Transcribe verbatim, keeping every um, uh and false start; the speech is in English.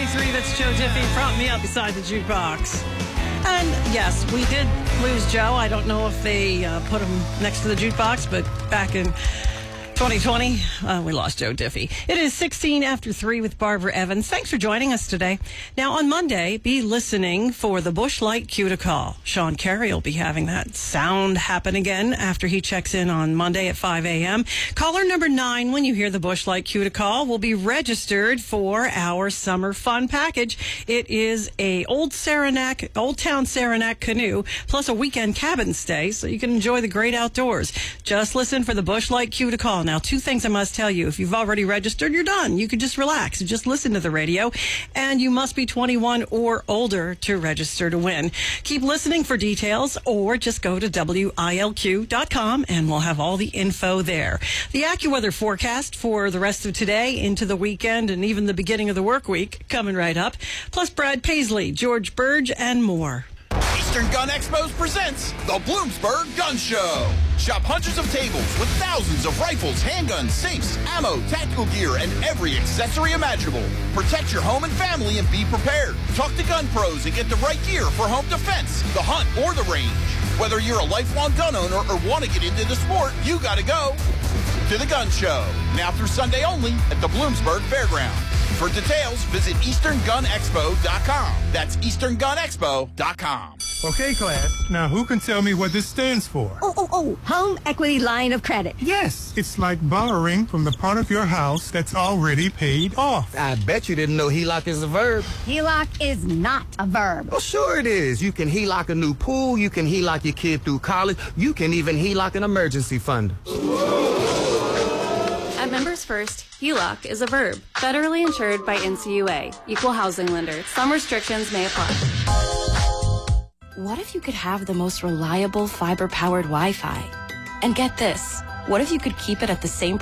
thirty-three, that's Joe Diffie, propping me up beside the jukebox. And yes, we did lose Joe. I don't know if they uh, put him next to the jukebox, but back in twenty twenty, uh, we lost Joe Diffie. It is sixteen after three with Barbara Evans. Thanks for joining us today. Now, on Monday, be listening for the Busch Light Cue to Call. Sean Carey will be having that sound happen again after he checks in on Monday at five a.m. Caller number nine, when you hear the Busch Light Cue to Call, will be registered for our summer fun package. It is a Old Saranac, Old Town Saranac canoe, plus a weekend cabin stay, so you can enjoy the great outdoors. Just listen for the Busch Light Cue to Call. Now, two things I must tell you. If you've already registered, you're done. You can just relax and just listen to the radio. And you must be twenty-one or older to register to win. Keep listening for details, or just go to W I L Q dot com and we'll have all the info there. The AccuWeather forecast for the rest of today into the weekend and even the beginning of the work week coming right up. Plus Brad Paisley, George Burge, and more. Eastern Gun Expos presents the Bloomsburg Gun Show. Shop hundreds of tables with thousands of rifles, handguns, safes, ammo, tactical gear, and every accessory imaginable. Protect your home and family and be prepared. Talk to gun pros and get the right gear for home defense, the hunt, or the range. Whether you're a lifelong gun owner or want to get into the sport, you gotta go to the Gun Show. Now through Sunday only at the Bloomsburg Fairground. For details, visit Eastern Gun Expo dot com. That's Eastern Gun Expo dot com. Okay, class. Now, who can tell me what this stands for? Oh, oh, oh, Home Equity Line of Credit. Yes, it's like borrowing from the part of your house that's already paid off. I bet you didn't know H E L O C is a verb. H E L O C is not a verb. Oh, sure it is. You can H E L O C a new pool. You can H E L O C your kid through college. You can even H E L O C an emergency fund. At Members First, H E L O C is a verb. Federally insured by N C U A. Equal housing lender. Some restrictions may apply. What if you could have the most reliable fiber-powered Wi-Fi? And get this, what if you could keep it at the same